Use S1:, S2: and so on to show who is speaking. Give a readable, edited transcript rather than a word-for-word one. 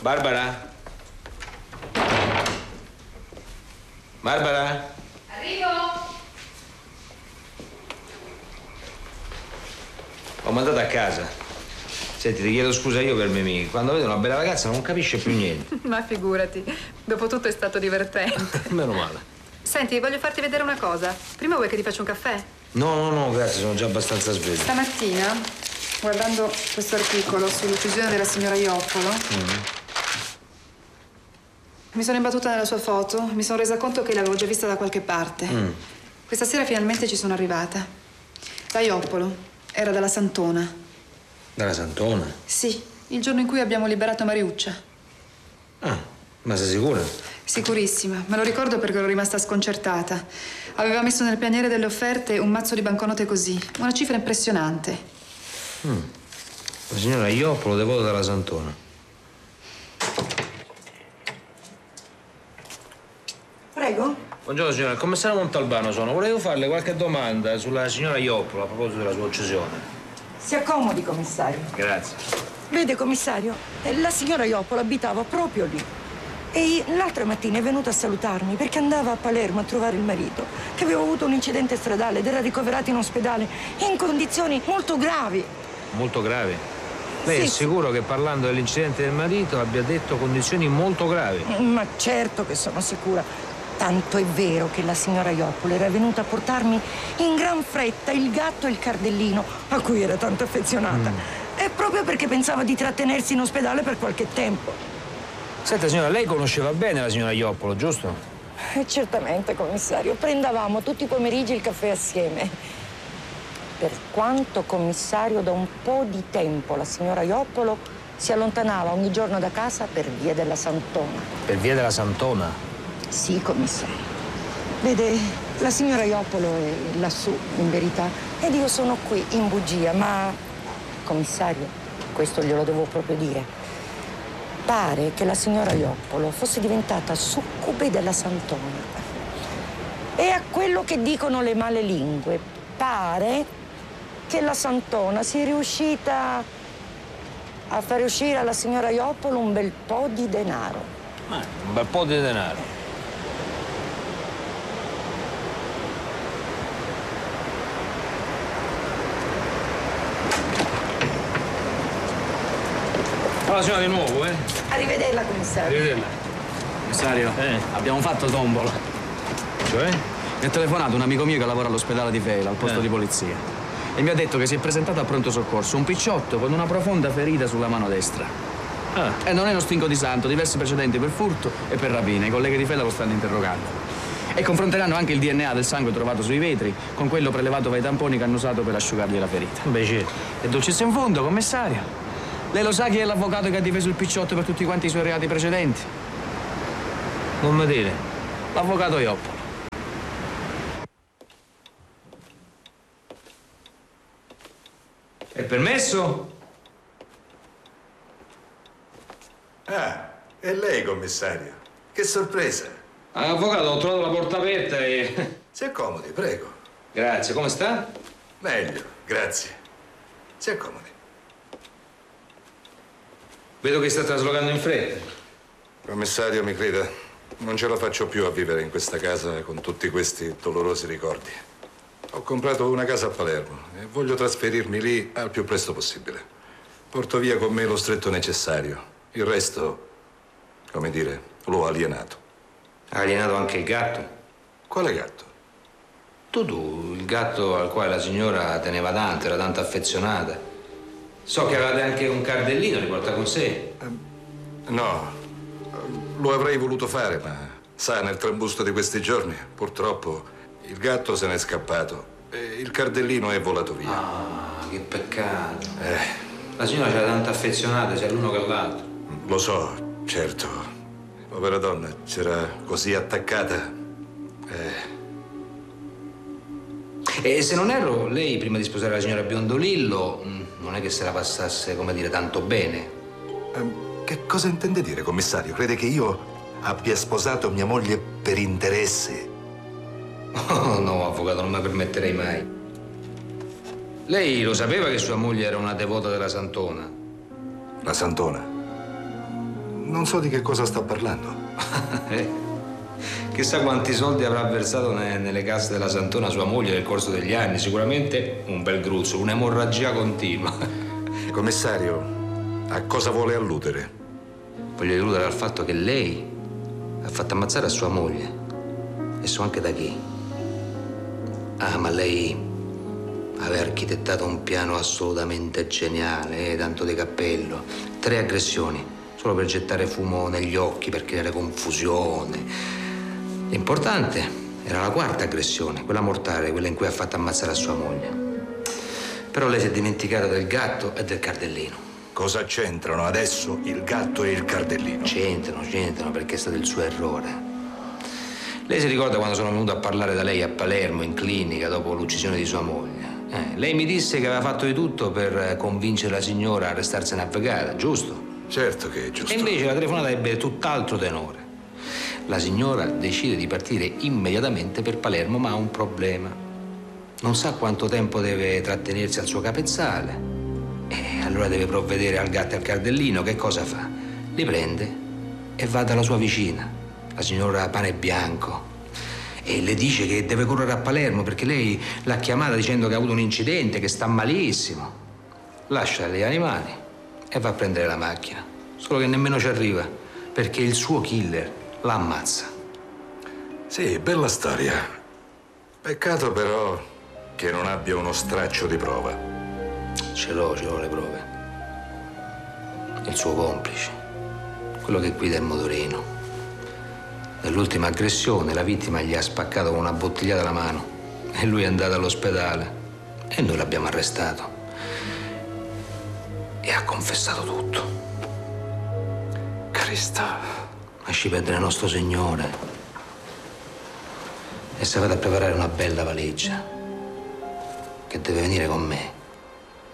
S1: Barbara? Barbara?
S2: Arrivo!
S1: Ho mandato a casa. Senti, ti chiedo scusa io per Mimì. Quando vedo una bella ragazza non capisce più niente.
S2: Ma figurati, dopotutto è stato divertente.
S1: Meno male.
S2: Senti, voglio farti vedere una cosa. Prima vuoi che ti faccia un caffè?
S1: No, grazie, sono già abbastanza sveglio.
S2: Stamattina, guardando questo articolo sull'uccisione della signora Ioppolo, mi sono imbattuta nella sua foto, mi sono resa conto che l'avevo già vista da qualche parte. Questa sera finalmente ci sono arrivata. La Ioppolo era dalla Santona.
S1: Dalla Santona?
S2: Sì, il giorno in cui abbiamo liberato Mariuccia.
S1: Ah, ma sei sicura?
S2: Sicurissima, me lo ricordo perché ero rimasta sconcertata. Aveva messo nel pianiere delle offerte un mazzo di banconote così, una cifra impressionante.
S1: La signora Ioppolo, devota dalla Santona.
S3: Prego?
S1: Buongiorno signora, il commissario Montalbano sono. Volevo farle qualche domanda sulla signora Ioppolo a proposito della sua uccisione.
S3: Si accomodi, commissario.
S1: Grazie.
S3: Vede, commissario, la signora Ioppolo abitava proprio lì. E l'altra mattina è venuta a salutarmi perché andava a Palermo a trovare il marito, che aveva avuto un incidente stradale ed era ricoverato in ospedale in condizioni molto gravi.
S1: Molto gravi? Lei
S3: Sì,
S1: è sicuro che parlando dell'incidente del marito abbia detto condizioni molto gravi?
S3: Ma certo che sono sicura. Tanto è vero che la signora Ioppolo era venuta a portarmi in gran fretta il gatto e il cardellino, a cui era tanto affezionata. E proprio perché pensava di trattenersi in ospedale per qualche tempo.
S1: Senta signora, lei conosceva bene la signora Ioppolo, giusto?
S3: Certamente, commissario. Prendavamo tutti i pomeriggi il caffè assieme. Per quanto, commissario, da un po' di tempo la signora Ioppolo si allontanava ogni giorno da casa per via della Santona.
S1: Per via della Santona?
S3: Sì, commissario. Vede, la signora Ioppolo è lassù, in verità, ed io sono qui, in bugia, ma, commissario, questo glielo devo proprio dire. Pare che la signora Ioppolo fosse diventata succube della Santona. E a quello che dicono le male lingue, pare che la Santona sia riuscita a fare uscire alla signora Ioppolo un bel po' di denaro.
S1: Un bel po' di denaro. Allora signora di nuovo,
S3: Arrivederla, commissario.
S1: Arrivederla.
S4: Commissario, abbiamo fatto tombola.
S1: Cioè?
S4: Mi ha telefonato un amico mio che lavora all'ospedale di Vela, al posto di polizia. E mi ha detto che si è presentato a pronto soccorso un picciotto con una profonda ferita sulla mano destra. E non è uno stinco di santo, diversi precedenti per furto e per rapina. I colleghi di Vela lo stanno interrogando. E confronteranno anche il DNA del sangue trovato sui vetri con quello prelevato dai tamponi che hanno usato per asciugargli la ferita.
S1: Beh, certo.
S4: E dolcezza in fondo, commissario. Lei lo sa chi è l'avvocato che ha difeso il picciotto per tutti quanti i suoi reati precedenti?
S1: Non mi dire.
S4: L'avvocato Ioppolo.
S1: È permesso?
S5: Ah, è lei, commissario. Che sorpresa.
S1: Avvocato, ho trovato la porta aperta e...
S5: Si accomodi, prego.
S1: Grazie, come sta?
S5: Meglio, grazie. Si accomodi.
S1: Vedo che sta traslocando in fretta.
S5: Commissario, mi creda, non ce la faccio più a vivere in questa casa con tutti questi dolorosi ricordi. Ho comprato una casa a Palermo e voglio trasferirmi lì al più presto possibile. Porto via con me lo stretto necessario. Il resto, come dire, l'ho alienato.
S1: Ha alienato anche il gatto?
S5: Quale gatto?
S1: Tu, il gatto al quale la signora teneva tanto, era tanto affezionata. So che avevate anche un cardellino, li porta con sé.
S5: No, lo avrei voluto fare, ma sa, nel trambusto di questi giorni, purtroppo, il gatto se n'è scappato e il cardellino è volato via.
S1: Ah, che peccato. La signora c'era tanto affezionata sia l'uno che l'altro.
S5: Lo so, certo. Povera donna, c'era così attaccata.
S1: E se non erro, lei prima di sposare la signora Biondolillo non è che se la passasse, come dire, tanto bene.
S5: Che cosa intende dire, commissario? Crede che io abbia sposato mia moglie per interesse?
S1: Oh, no, avvocato, non me la permetterei mai. Lei lo sapeva che sua moglie era una devota della Santona?
S5: La Santona? non so di che cosa sta parlando.
S1: Chissà quanti soldi avrà versato nelle casse della Santona sua moglie nel corso degli anni. Sicuramente un bel gruzzolo, un'emorragia continua.
S5: Commissario, a cosa vuole alludere?
S1: Voglio alludere al fatto che lei ha fatto ammazzare a sua moglie. E so anche da chi. Ah, ma lei aveva architettato un piano assolutamente geniale, tanto di cappello. 3 aggressioni, solo per gettare fumo negli occhi, per creare confusione. L'importante era la 4ª aggressione, quella mortale, quella in cui ha fatto ammazzare a sua moglie. Però lei si è dimenticata del gatto e del cardellino.
S5: Cosa c'entrano adesso il gatto e il cardellino?
S1: C'entrano, perché è stato il suo errore. Lei si ricorda quando sono venuto a parlare da lei a Palermo, in clinica, dopo l'uccisione di sua moglie? Lei mi disse che aveva fatto di tutto per convincere la signora a restarsene avvocata, giusto?
S5: Certo che è giusto.
S1: E invece la telefonata ebbe tutt'altro tenore. La signora decide di partire immediatamente per Palermo, ma ha un problema. Non sa quanto tempo deve trattenersi al suo capezzale. E allora deve provvedere al gatto e al cardellino. Che cosa fa? Li prende e va dalla sua vicina, la signora Panebianco, e le dice che deve correre a Palermo perché lei l'ha chiamata dicendo che ha avuto un incidente, che sta malissimo. Lascia gli animali e va a prendere la macchina. Solo che nemmeno ci arriva perché il suo killer la ammazza.
S5: Sì, bella storia. Peccato però che non abbia uno straccio di prova.
S1: Ce l'ho le prove. Il suo complice, quello che guida il motorino. Nell'ultima aggressione la vittima gli ha spaccato con una bottigliata la mano e lui è andato all'ospedale e noi l'abbiamo arrestato. E ha confessato tutto.
S5: Cristo.
S1: Lasci perdere nostro Signore e si vada a preparare una bella valigia che deve venire con me.